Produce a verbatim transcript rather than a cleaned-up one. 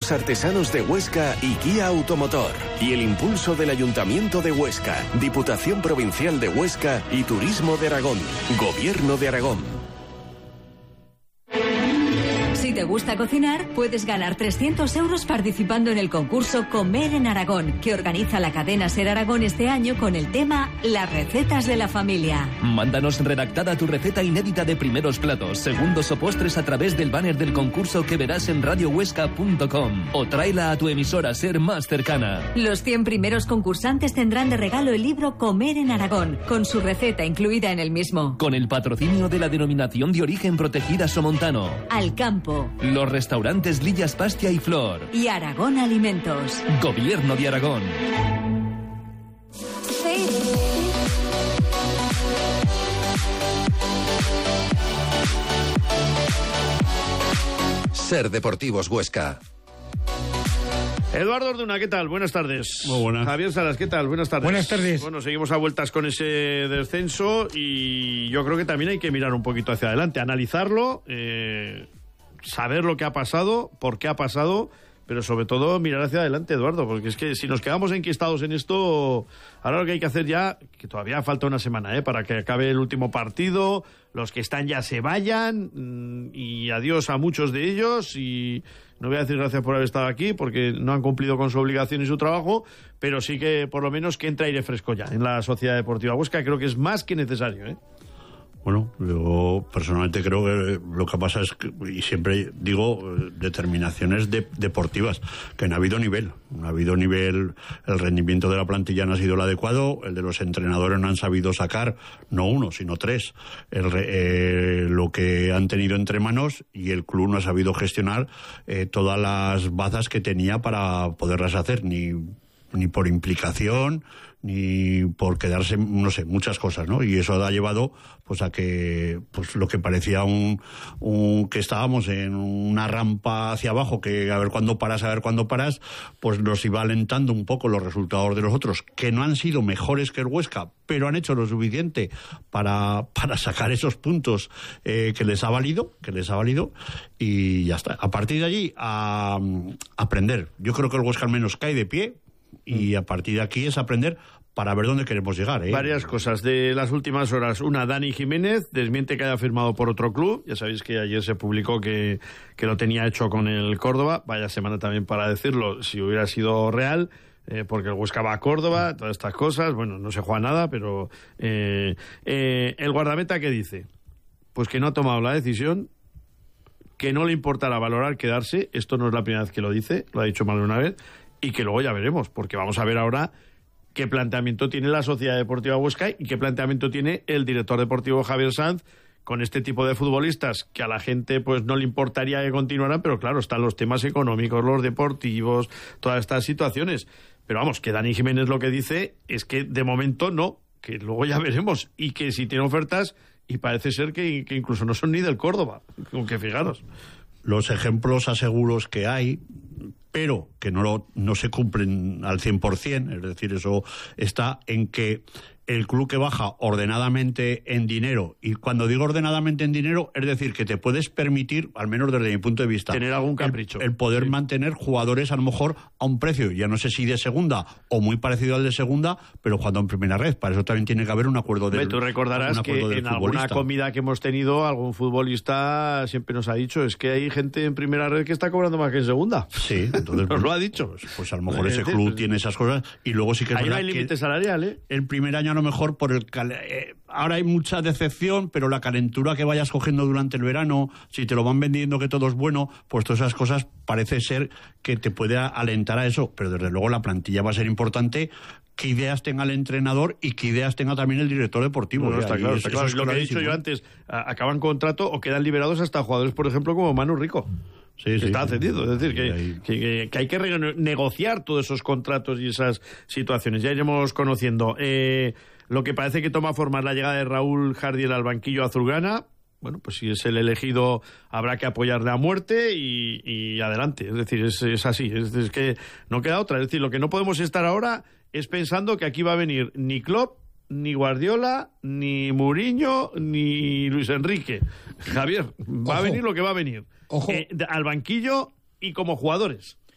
Vinos Artesanos de Huesca y Guía Automotor. Y el impulso del Ayuntamiento de Huesca, Diputación Provincial de Huesca y Turismo de Aragón. Gobierno de Aragón. Si te gusta cocinar, puedes ganar trescientos euros participando en el concurso Comer en Aragón, que organiza la cadena Ser Aragón este año con el tema Las recetas de la familia. Mándanos redactada tu receta inédita de primeros platos, segundos o postres a través del banner del concurso que verás en radio huesca punto com o tráela a tu emisora Ser más cercana. Los cien primeros concursantes tendrán de regalo el libro Comer en Aragón, con su receta incluida en el mismo. Con el patrocinio de la Denominación de Origen Protegida Somontano, Alcampo, los restaurantes Lillas Pastia y Flor y Aragón Alimentos. Gobierno de Aragón. Ser Deportivos Huesca. Eduardo Orduna, ¿qué tal? Buenas tardes. Muy buenas. Javier Salas, ¿qué tal? Buenas tardes. Buenas tardes. Bueno, seguimos a vueltas con ese descenso y yo creo que también hay que mirar un poquito hacia adelante, analizarlo, eh, saber lo que ha pasado, por qué ha pasado, pero sobre todo mirar hacia adelante, Eduardo, porque es que si nos quedamos enquistados en esto, ahora lo que hay que hacer ya, que todavía falta una semana, ¿eh? Para que acabe el último partido, los que están ya se vayan, y adiós a muchos de ellos, y no voy a decir gracias por haber estado aquí, porque no han cumplido con su obligación y su trabajo, pero sí que por lo menos que entre aire fresco ya en la Sociedad Deportiva Huesca, creo que es más que necesario, ¿eh? Bueno, yo personalmente creo que lo que pasa es que, y siempre digo, determinaciones de, deportivas, que no ha habido nivel, no ha habido nivel, el rendimiento de la plantilla no ha sido el adecuado, el de los entrenadores no han sabido sacar, no uno, sino tres, el, eh, lo que han tenido entre manos, y el club no ha sabido gestionar eh, todas las bazas que tenía para poderlas hacer, ni, ni por implicación, ni por quedarse, no sé, muchas cosas, ¿no? Y eso ha llevado pues a que pues lo que parecía un, un que estábamos en una rampa hacia abajo, que a ver cuándo paras, a ver cuándo paras, pues nos iba alentando un poco los resultados de los otros, que no han sido mejores que el Huesca, pero han hecho lo suficiente para, para sacar esos puntos eh, que les ha valido, que les ha valido, y ya está. A partir de allí, a, a aprender. Yo creo que el Huesca al menos cae de pie, y a partir de aquí es aprender para ver dónde queremos llegar, ¿eh? Varias cosas de las últimas horas. Una, Dani Jiménez desmiente que haya firmado por otro club. Ya sabéis que ayer se publicó que, que lo tenía hecho con el Córdoba. Vaya semana también para decirlo, si hubiera sido real, eh, porque el Huesca va a Córdoba, todas estas cosas. Bueno, no se juega nada, pero eh, eh, el guardameta, ¿qué dice? Pues que no ha tomado la decisión, que no le importará valorar quedarse. Esto no es la primera vez que lo dice, lo ha dicho más de una vez. Y que luego ya veremos, porque vamos a ver ahora qué planteamiento tiene la Sociedad Deportiva Huesca y qué planteamiento tiene el director deportivo Javier Sanz con este tipo de futbolistas, que a la gente pues no le importaría que continuaran, pero claro, están los temas económicos, los deportivos, todas estas situaciones. Pero vamos, que Dani Jiménez lo que dice es que de momento no, que luego ya veremos, y que si tiene ofertas, y parece ser que, que incluso no son ni del Córdoba, aunque fijaros. Los ejemplos aseguros que hay, pero que no, lo, no se cumplen al cien por ciento, es decir, eso está en que el club que baja ordenadamente en dinero, y cuando digo ordenadamente en dinero, es decir, que te puedes permitir, al menos desde mi punto de vista, tener algún capricho, el, el poder sí. mantener jugadores a lo mejor a un precio, ya no sé si de segunda o muy parecido al de segunda, pero jugando en primera red. Para eso también tiene que haber un acuerdo del Tú recordarás que en alguna comida que hemos tenido, algún futbolista siempre nos ha dicho, es que hay gente en primera red que está cobrando más que en segunda. Sí, entonces nos lo ha dicho. Pues, pues a lo mejor ese club tiene esas cosas, y luego sí que es ahí verdad no hay límite que salarial, ¿eh? El primer año a lo mejor por el cal- eh, ahora hay mucha decepción, pero la calentura que vayas cogiendo durante el verano, si te lo van vendiendo que todo es bueno, pues todas esas cosas parece ser que te puede alentar a eso, pero desde luego la plantilla va a ser importante, qué ideas tenga el entrenador y qué ideas tenga también el director deportivo. No, no, está claro, eso, está claro. Eso es lo que he dicho yo antes, acaban contrato o quedan liberados hasta jugadores, por ejemplo, como Manu Rico. Sí, que sí, está sí, cedido, sí, es decir, sí, que, ahí... que, que, que hay que renegociar todos esos contratos y esas situaciones. Ya iremos conociendo. Eh, lo que parece que toma forma es la llegada de Raúl Jardiel al banquillo azulgrana. Bueno, pues si es el elegido, habrá que apoyarle a muerte y, y adelante. Es decir, es, es así, es, es que no queda otra. Es decir, lo que no podemos estar ahora es pensando que aquí va a venir ni Klopp, ni Guardiola, ni Mourinho, ni Luis Enrique. Javier, va Ojo. a venir lo que va a venir. Ojo. Eh, al banquillo y como jugadores.